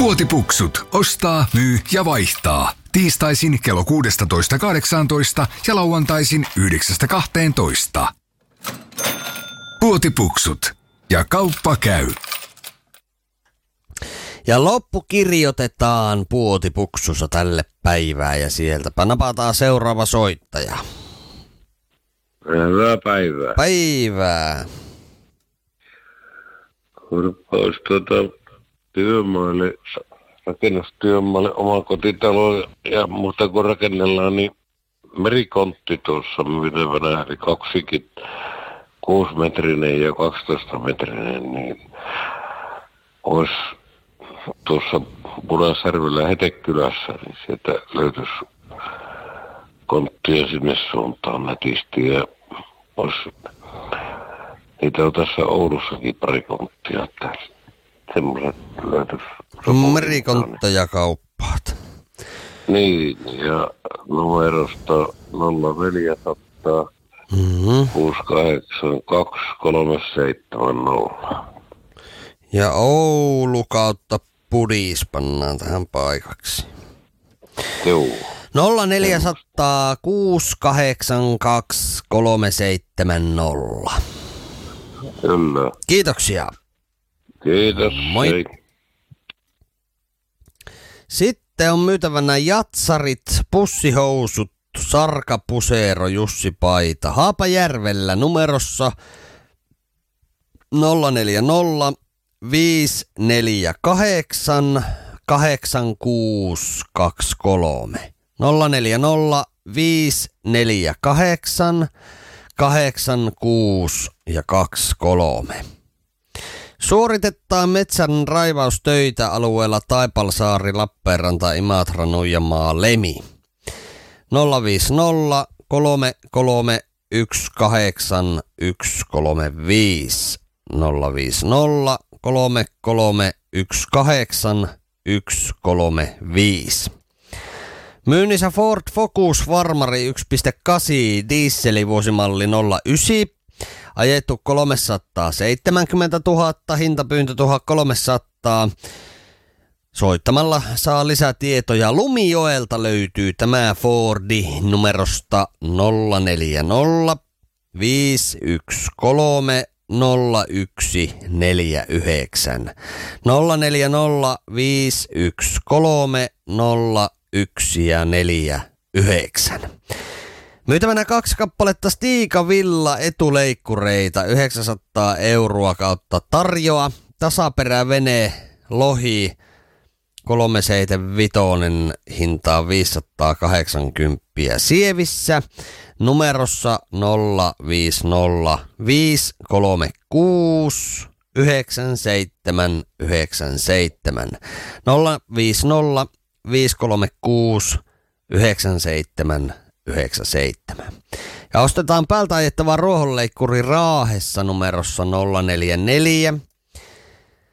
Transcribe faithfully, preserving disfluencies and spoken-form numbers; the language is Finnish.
Puotipuksut. Ostaa, myy ja vaihtaa. Tiistaisin kello kuusitoista kahdeksantoista ja lauantaisin yhdeksästä kahteentoista. Puotipuksut. Ja kauppa käy. Ja loppu kirjoitetaan Puotipuksussa tälle päivää ja sieltäpä napataan seuraava soittaja. Hyvää päivää. Päivää. Olisi tuota työmaalle, rakennustyömaalle oma kotitalo ja muuta kun rakennellaan, niin merikontti tuossa myytävänä, eli kaksikin kuusimetrinen ja kaksitoista metrinen, niin olisi tuossa Pudasjärvellä Hetekylässä, niin sieltä löytyisi konttia sinne suuntaan nätisti ja olisi, niitä on tässä Oulussakin pari konttia, että semmoiset löytyisi. Merikontteja kauppaat. Niin, ja numerosta nolla neljä nolla nolla Mm-hmm. kuusi kahdeksan kaksi kolme seitsemän nolla. Ja Oulu kautta Pudis pannaan tähän paikaksi. Joo. nolla neljä nolla nolla kuusi kahdeksan kaksi kolme seitsemän nolla. Kyllä. Kiitoksia. Kiitos. Moi. Hei. Sitten on myytävänä jatsarit, pussihousut, sarkapuseero, Jussi Paita. Haapajärvellä numerossa nolla neljä nolla viisi neljä kahdeksan kahdeksan kuusi kaksi kolme. nolla neljä nolla viisi neljä kahdeksan kahdeksan kuusi ja kaksi kolme. Suoritetaan metsän raivaustöitä alueella Taipalsaari, Lappeenranta, Imatra, Nuijamaa, Lemi. nolla viisi nolla kolme kolme yksi kahdeksan yksi kolme viisi. nolla viisi nolla kolme kolme yksi kahdeksan yksi kolme viisi. Myynnissä Ford Focus Farmari yksi pilkku kahdeksan dieseli vuosimalli nolla yhdeksän. Ajettu kolmesataaseitsemänkymmentätuhatta, hintapyyntö tuhatkolmesataa. Soittamalla saa lisätietoja. Lumijoelta löytyy tämä Fordi numerosta nolla neljä nolla viisi yksi kolme nolla yksi neljä yhdeksän. nolla neljä nolla viisi yksi kolme nolla yksi ja neljä yhdeksän. Myytävänä kaksi kappaletta Stiga Villa etuleikkureita, yhdeksänsataa euroa kautta tarjoa. Tasaperävene Lohi kolmesataaseitsemänkymmentäviisi hintaa viisisataakahdeksankymmentä Sievissä. Numerossa nolla viisi nolla viisi kolme kuusi yhdeksän seitsemän yhdeksän seitsemän. nolla viisi nolla viisi kolme kuusi yhdeksän seitsemän yhdeksän seitsemän. Ja ostetaan päältä ajettava ruohonleikkuri Raahessa numerossa nolla neljä neljä